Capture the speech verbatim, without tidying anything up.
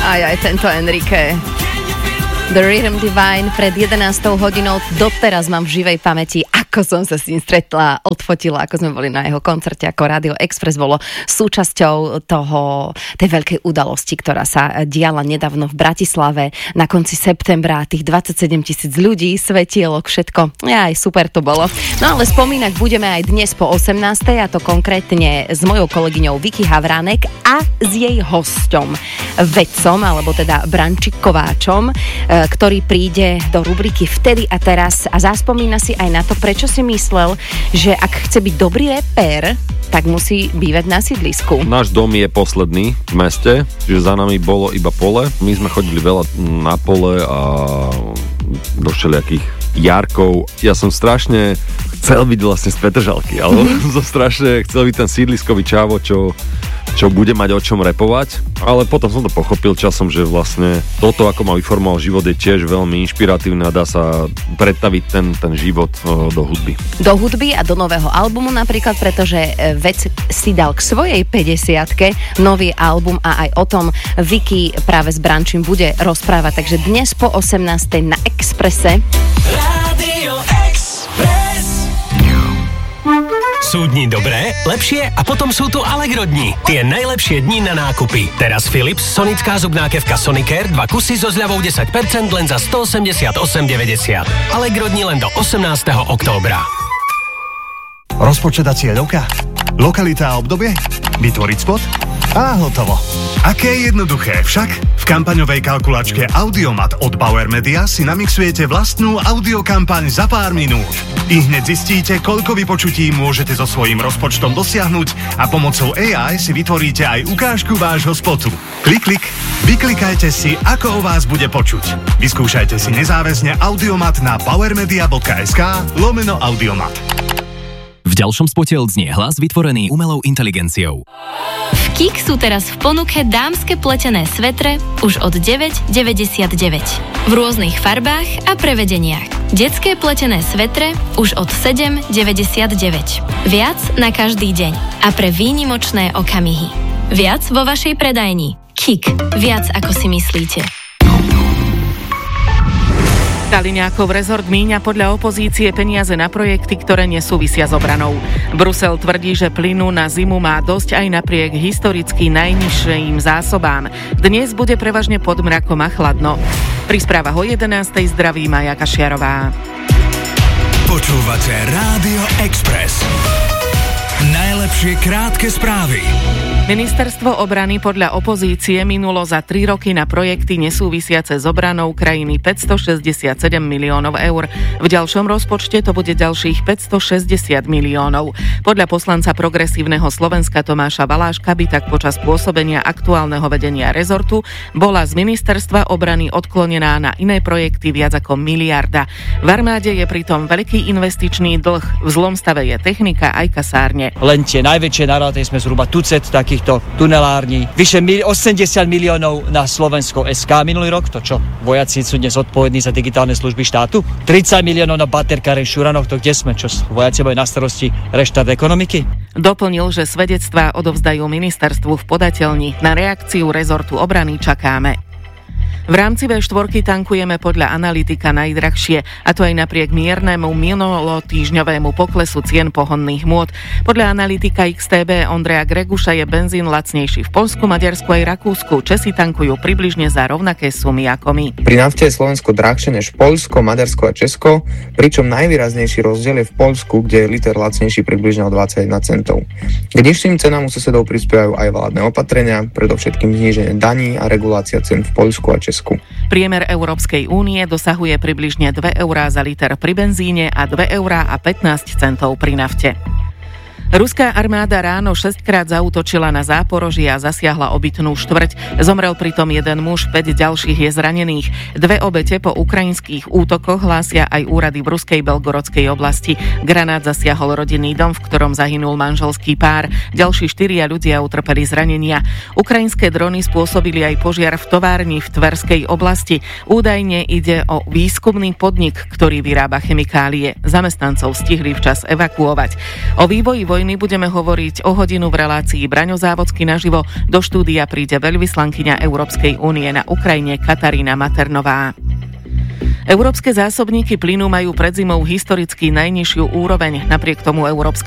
Aj, aj tento Enrique. The Rhythm Divine pred jedenástou hodinou. Doteraz mám v živej pamäti, ako som sa s ním stretla, odfotila, ako sme boli na jeho koncerte, ako Radio Express bolo súčasťou toho, tej veľkej udalosti, ktorá sa diala nedávno v Bratislave na konci septembra. Tých dvadsaťsedem tisíc ľudí, svetielok, všetko. Aj super to bolo. No ale spomínať budeme aj dnes po osemnástej, a to konkrétne s mojou kolegyňou Vicky Havránek a s jej hosťom, vedcom, alebo teda Brančík Kováčom, ktorý príde do rubriky Vtedy a teraz a zaspomína si aj na to, prečo si myslel, že ak chce byť dobrý repér, tak musí bývať na sídlisku. Náš dom je posledný v meste, že za nami bolo iba pole. My sme chodili veľa na pole a do všelijakých jarkov. Ja som strašne chcel byť vlastne z Petržalky, ale som strašne chcel byť ten sídliskový čávo, čo čo bude mať o čom repovať, ale potom som to pochopil časom, že vlastne toto, ako ma vyformoval život, je tiež veľmi inšpiratívne a dá sa predstaviť ten, ten život do hudby. Do hudby a do nového albumu napríklad, pretože Vec si dal k svojej päťdesiatke nový album a aj o tom Vicky práve s Brančím bude rozprávať, takže dnes po osemnástej na Expresse. Radio Express. Sú dni dobré, lepšie a potom sú tu Allegro dni. Tie najlepšie dni na nákupy. Teraz Philips sonická zubná kefka Sonicare dva kusy so zľavou desať percent len za stoosemdesiatosem deväťdesiat. Allegro dni len do osemnásteho októbra. Rozpočet a cieľovka? Lokalita a obdobie? Vytvoriť spot? A hotovo. Aké jednoduché však? V kampaňovej kalkulačke Audiomat od Bauer Media si namixujete vlastnú audiokampaň za pár minút. I hneď zistíte, koľko vypočutí môžete so svojím rozpočtom dosiahnuť a pomocou á í si vytvoríte aj ukážku vášho spotu. Klik, klik, vyklikajte si, ako o vás bude počuť. Vyskúšajte si nezáväzne Audiomat na powermedia.sk lomeno Audiomat. V ďalšom spote odznie hlas vytvorený umelou inteligenciou. V Kik sú teraz v ponuke dámske pletené svetre už od deväť deväťdesiatdeväť. V rôznych farbách a prevedeniach. Detské pletené svetre už od sedem deväťdesiatdeväť. Viac na každý deň a pre výnimočné okamihy. Viac vo vašej predajni. Kik. Viac ako si myslíte. Kaliňákov rezort míňa podľa opozície peniaze na projekty, ktoré nesúvisia s obranou. Brusel tvrdí, že plynu na zimu má dosť aj napriek historicky najnižším zásobám. Dnes bude prevažne pod mrakom a chladno. Pri správach o jedenástej zdraví Maja Kašiarová. Počúvate Rádio Express. Najlepšie krátke správy. Ministerstvo obrany podľa opozície minulo za tri roky na projekty nesúvisiace s obranou krajiny päťstošesťdesiatsedem miliónov eur. V ďalšom rozpočte to bude ďalších päťstošesťdesiat miliónov. Podľa poslanca Progresívneho Slovenska Tomáša Valáška by tak počas pôsobenia aktuálneho vedenia rezortu bola z ministerstva obrany odklonená na iné projekty viac ako miliarda. V armáde je pritom veľký investičný dlh. V zlom stave je technika aj kasárne. Len tie najväčšie naráty sme zhruba tucet takýchto tunelární. Vyše osemdesiat miliónov na Slovensko es ká minulý rok, to čo? Vojaci sú dnes odpovední za digitálne služby štátu? tridsať miliónov na baterkáren Šuranoch, to kde sme? Čo vojaci majú na starosti reštart ekonomiky? Doplnil, že svedectvá odovzdajú ministerstvu v podateľni. Na reakciu rezortu obrany čakáme. V rámci vé štyri tankujeme podľa analytika najdrahšie, a to aj napriek miernemu minulotýždňovému poklesu cien pohonných hmôt. Podľa analytika iks té bé Ondreja Greguša je benzín lacnejší v Poľsku, Maďarsku aj Rakúsku. Česi tankujú približne za rovnaké sumy ako my. Pri nafte je Slovensko drahšie než Poľsko, Maďarsko a Česko, pričom najvýraznejší rozdiel je v Poľsku, kde je liter lacnejší približne o dvadsaťjeden centov. K nižším cenám u susedov prispievajú aj vládne opatrenia, predovšetkým zníženie daní a regulácia cen v Poľsku a Česku. Priemer Európskej únie dosahuje približne dve eurá za liter pri benzíne a dve eurá a pätnásť centov pri nafte. Ruská armáda ráno šesťkrát zaútočila na Záporožie a zasiahla obytnú štvrť. Zomrel pritom jeden muž, päť ďalších je zranených. Dve obete po ukrajinských útokoch hlásia aj úrady v ruskej Belgorodskej oblasti. Granát zasiahol rodinný dom, v ktorom zahynul manželský pár. Ďalší štyria ľudia utrpeli zranenia. Ukrajinské drony spôsobili aj požiar v továrni v Tverskej oblasti. Údajne ide o výskumný podnik, ktorý vyrába chemikálie. Zamestnancov stihli včas evakuovať. O vývoji vojny budeme hovoriť o hodinu v relácii Braňo Závodský naživo. Do štúdia príde veľvyslankyňa Európskej únie na Ukrajine Katarína Maternová. Európske zásobníky plynu majú pred zimou historicky najnižšiu úroveň. Napriek tomu Európska